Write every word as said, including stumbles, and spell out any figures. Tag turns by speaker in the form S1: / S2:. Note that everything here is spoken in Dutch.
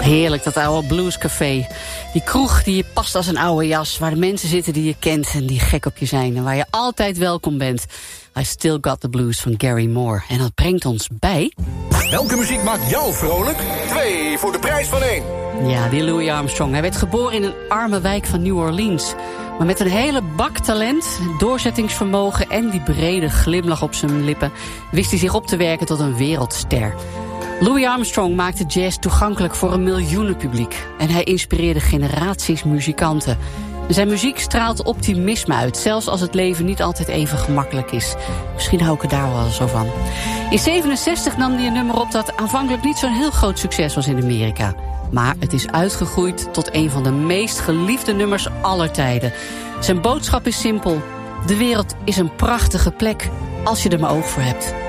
S1: Heerlijk, dat oude bluescafé. Die kroeg die je past als een oude jas. Waar de mensen zitten die je kent en die gek op je zijn. En waar je altijd welkom bent. I Still Got the Blues van Gary Moore. En dat brengt ons bij...
S2: Welke muziek maakt jou vrolijk? Twee voor de prijs van één.
S1: Ja, die Louis Armstrong. Hij werd geboren in een arme wijk van New Orleans. Maar met een hele bak talent, doorzettingsvermogen en die brede glimlach op zijn lippen wist hij zich op te werken tot een wereldster. Louis Armstrong maakte jazz toegankelijk voor een miljoenenpubliek. En hij inspireerde generaties muzikanten. Zijn muziek straalt optimisme uit, zelfs als het leven niet altijd even gemakkelijk is. Misschien hou ik er daar wel zo van. In zevenenzestig nam hij een nummer op dat aanvankelijk niet zo'n heel groot succes was in Amerika. Maar het is uitgegroeid tot een van de meest geliefde nummers aller tijden. Zijn boodschap is simpel. De wereld is een prachtige plek, als je er maar oog voor hebt.